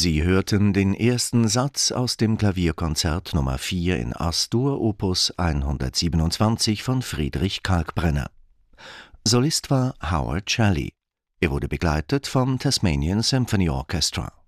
Sie hörten den ersten Satz aus dem Klavierkonzert Nummer 4 in As-Dur, Opus 127 von Friedrich Kalkbrenner. Solist war Howard Shelley. Er wurde begleitet vom Tasmanian Symphony Orchestra.